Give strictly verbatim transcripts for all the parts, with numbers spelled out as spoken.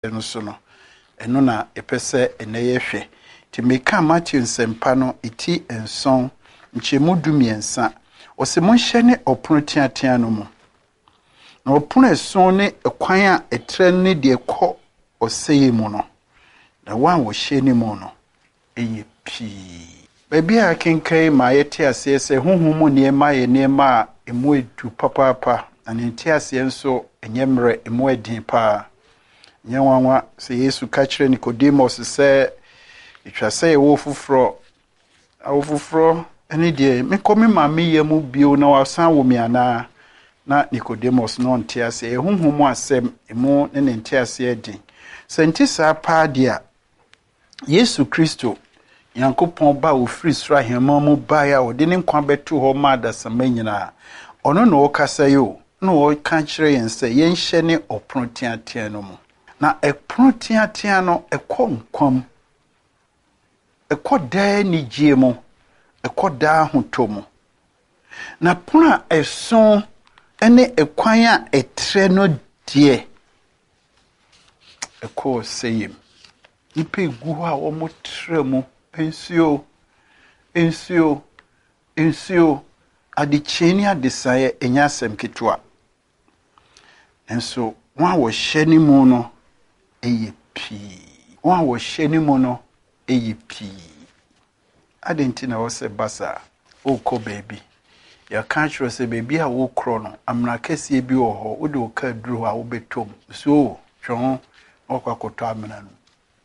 no so no eno na epese eneye hwe ti meka Matthew nsempa no iti enson nchemu dumiensa ose monhye ne opono tiatia no mu na opono eson ne ekwan a etre ne de kɔ oseye mu no na wan wo hye ne mu no eye pi baby a kenkai ma yete ase se honhom ne ma ye ne ma emu edu papa papa na nti ase nso enyemre emu edin pa nyanwanwa se Yesu ka kire Nicodemus se itwase ye wo fufro awo fufro eni de me komi ma me ye mu bio na wasan wo mi ana na Nicodemus no nti ase honhom asem emu ne nti ase edin se nti sa pa dia Yesu Kristo Yankopon ba wo free sra hema mu ba ya wo de ne nkwa beto ho ma da sama nyina ono no okasa yo no wo kan kire yen se yen hye ne opono tiatia no mu na epono tiatia no ekɔ nkwam ekɔ da ni gie mu ekɔ da hoto mu na pono eson ene ekwan a etre no die ekɔ seyim ipe gu ha wo mo tre mu ensio ensio ensio adicheni adisaye enyasem kitwa enso wa wo hye ni mu no eye pi wa wo hye ni mu no eye pi adenti na wo se basa o ko baby ya kan chro se baby a wo kro no amra kase bi wo ho wo de wo ka duru a wo betom so twon okwakoto amena no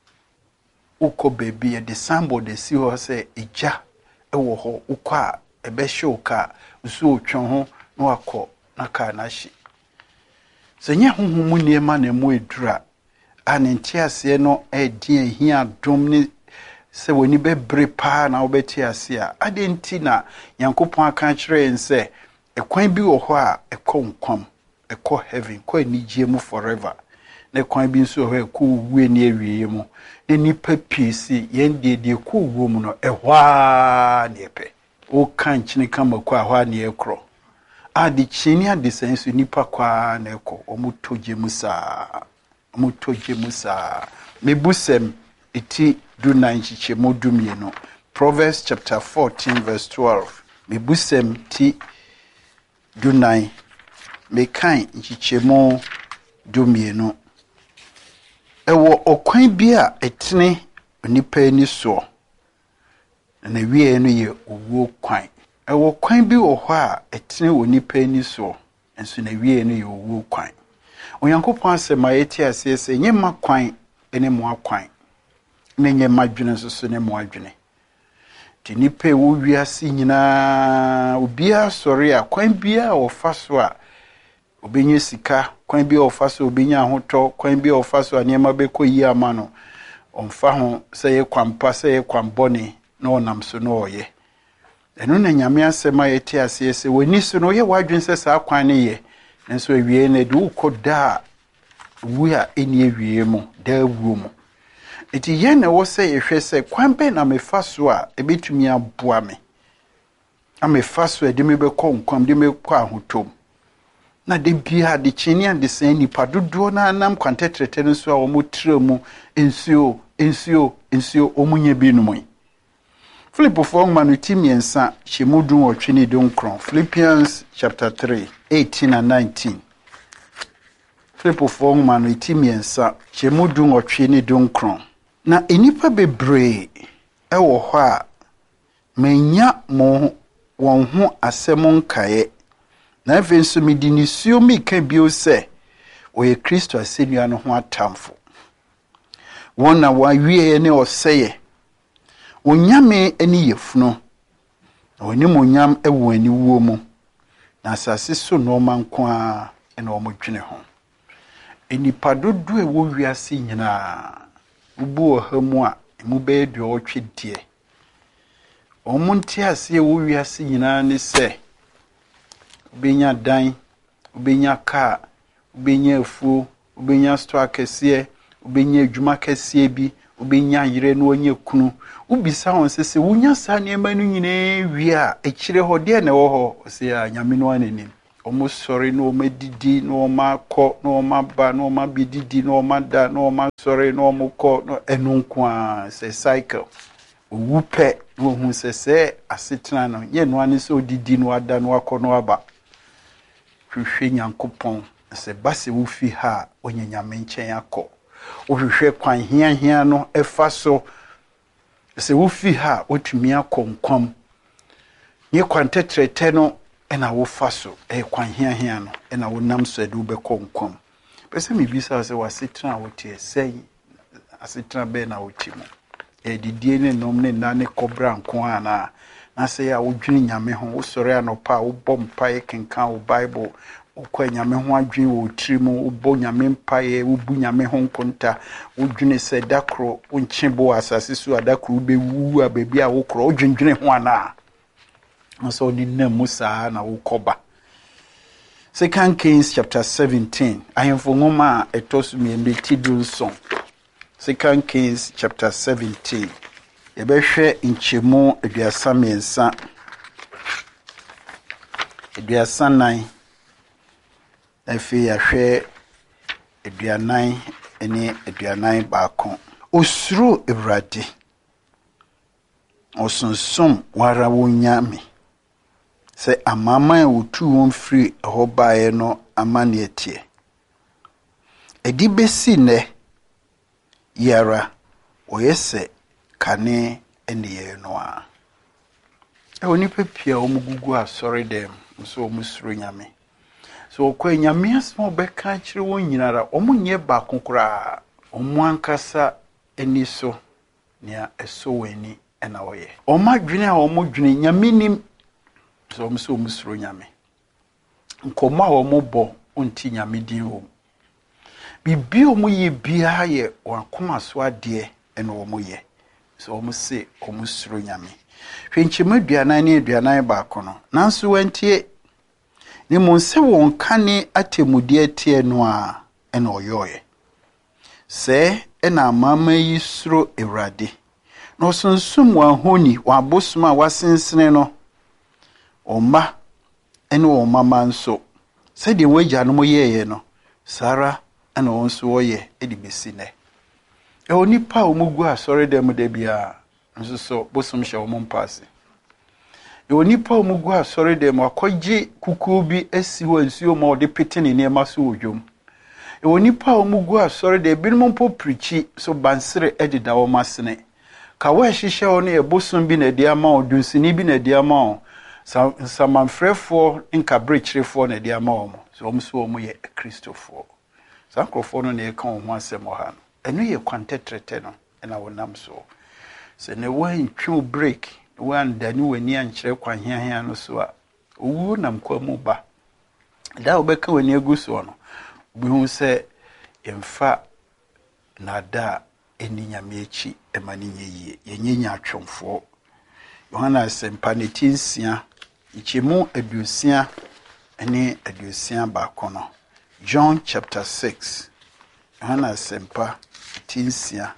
uko baby e de sambo de si ho se eja ewo ho uko a ebe hye ka so twon ho na wakọ na ka na hye senye honhom ne ma na mu edura anenti ase no edin ehia dom ne se woni bebre pa na obeti ase a adenti na Yankopon aka kire ense ekwan bi wo ho a ekọ nkwam ekọ heaven ko anigye mu forever na ekwan bi nso ho ekọ wuwe ne awie mu ne nipa piesi yen de de ko wuwo mu no ehwa ne epe o kan chini kama kwa hwa ne ekro adi chini adi sensu nipa kwa na ekọ omutoje musa omutoje musa mebusem iti du nanchiche modumie no Proverbs chapter fourteen verse twelve mebusem ti du nine mekan nchiche mo dumie no ewo okwan bi a etene nipa ni so na wie no ye owuo kwan ewo kwan bi wo ho a etene wo nipa ni so enso na wie no ye owuo kwan Onyankopon asema yeti ase ese nyema kwan ene mo akwan na nyema dwene so so ne mo adwene ti nipa wo wiase nyina obia sori a kwan bia wo fa so a obenye sika kwan bia wo fa so obenya ahotɔ kwan bia wo fa so a nyema bekoyi ama no omfa ho sɛ ye kwampa sɛ ye kwambɔne na onam so no oye eno na nyame asema yeti ase ese woni so no ye wadwen sɛ saa kwan ne ye nso awie na de ukoda wu a eni awie mu da wu mu eti ye na wo sɛ yehwɛ sɛ kwan be na mefa so a ebetumi aboa me amefa so a de me bekɔ nkwam de me kɔ ahotom na de bia de chini and de sen nipa dodo na nam kwantetrete nso a wo mo tra mu ensuo ensuo ensuo omunye bi no mu Philippo four manutimiensa chemudun otwini donkron Philippians chapter three eighteen and nineteen Philippo four manutimiensa chemudun otwini donkron na enipa bebre ewo ho a menya mo won ho asem nkae na evenso midinisuo mi ka bio se oye Kristo asenua no ho atamfo wona wa wie ne oseye onyame ani yefuno na woni monyam ewo ani wuo mu na asase so no manko a ene omodwene ho enipa dodo ewo wiase nyina ubu ohamu a emu be do otwedie omunti ase ewo wiase nyina ne se ubenya dan ubenya ka ubenya afuo ubenya store kese ubenya adwuma kese bi ubenya yire no onye kunu ubisa won sese wunya sa niema no nyine wi a ekire ho de na wo ho se ya nyame no anani almost sorry no me didi no ma ko no ma ba no ma bi didi no ma da no ma sorry no mo ko no enu kwa se cycle wupe no hu se se asetena no ye no ani so didi no ada no akọ no aba hwehwe Nyankopɔn se base wo fi ha onyanyame nkyɛn akɔ wo hwehwe kwan hia hia no efa so se wo fi ha otumi akɔ nkwam ye kwan tetrete no ena wo fa so e kwan hia hia no ena wo nam so ade wo bɛkɔ nkwam pese me bisa se wasetena wo tie sɛ asetena be na wo ti mu e didie ne nom ne na ne kobra nko ana na se ya wo dwene nyame ho wo sɔre anopa wo bɔ mpae kenkan wo bible wo kwa nyame ho adwene wo tirimu wo bɔ nyame mpae wo bu nyame ho nkonta wo dwene sɛ dakro wo nkyebo asase so adakro wo bewu a baby a wo kro wo dwendwene ho ana so ni na musa na wo koba. Second Kings chapter seventeen ahemfo ngoma etos mi ndetidun song. Second Kings chapter seventeen ebehwe nchemu aduasa miensa aduasa nine efi ahwe aduanan ene aduanan baako osuro Ewurade osonsum wara wonyame se amama wotu won free ho baaye no amane atie edi besi ne yara oyese kane eniye no a e oni pepia omugugu asori dem so omusuro nyame so okwa nyame asmo beka kire won nyinara omunye ba konkora omu ankasa eni so nia eso weni ena oye omadwene a omudwene nyame nim so omuso omusuro nyame nkoma a omubo onti nyame din ho bibi omuye bia ye wakoma so ade ena omuye so omuse omusuro nyame hwenchema aduanan ne aduanan baako no nanso wantie ne monse won kane atemudi atie no a ena oyoye se ena amama yi suro Ewurade no sonsum wa honi wa bosuma wasensene no oma ene o mama nso se de wagya no moyeye no sara ana onso woye edi besi ne e onipa omugu asore dem de bia nso so bosum hye omompase e onipa omugu asore dem akogye kuku bi asi ho nsuo ma ode petene ne ma so odwom e onipa omugu asore de binum po prichi so bansere edida wo masene ka wa hihye ono e bosum bi na dia ma odunsini bi na dia ma samanfrefo nka brechirefo na dia ma omo so omso omo ye Kristofo sankrofo no na eka ho asem ho ha no eno ye kwantetrete no na wonam so se ne wan twu break wan dani wani ankyere kwan hia hia no so a owu nam kwa mu ba da obeka wani aguso no bi hu se emfa na da eni nyame echi emani nyeye yenyenya atwomfo Yohana sempa ne tinsia ichemu adusia ene adusia baako no John chapter six Yohana sempa tinsia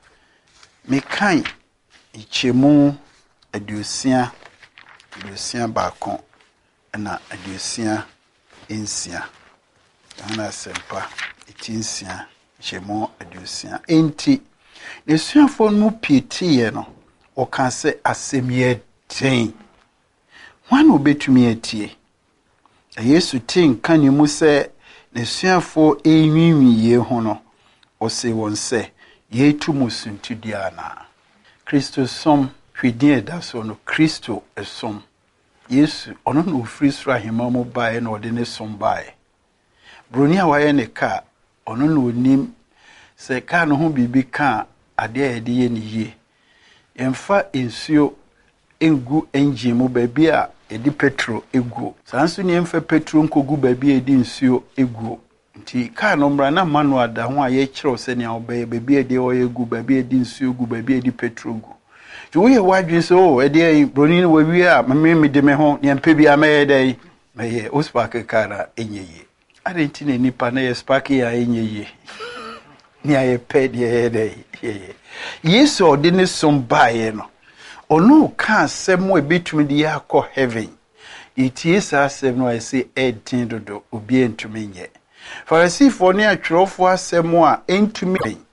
mekai ichemu adusia adusia baako na adusia ensia Yohana sempa tinsia ichemu adusia enti nesuafo no pietiye no o kan se asemye ten wan obetumi atie Yesu tin kan mu se nesuafo enwinwiye ho no o se won se yetu musuntudiana Kristo som hwedin da so no Kristo esom Yesu ono no free sra hema mo bae na ode ne som bae broni a waye ne ka ono no onim se ka no ho bibi ka ade a yede ye ne yie emfa ensuo engu engine mu baby a edi petro egu sanso ne emfa petro nkogu baby edi nsuo egu nti ka no mra na manual da ho a ye kire se ne obey baby edi o egu baby edi nsuo egu baby edi petro egu ti wo ye wadwin so edi broni no wawi a me me de me ho ne empa bi amaye dai meye ospark kara enyeye ade nti ne nipa na ye spark ya enyeye ni aye ped ye dai ye Yesu odine som bae no ono ka asem e betumi de yakọ heaven Itie saa asɛm no ayɛ sɛ ɛden dodo obi ntumi nyɛ. Farisifoɔ ne atwerɛfoɔ asɛm a ɛntumi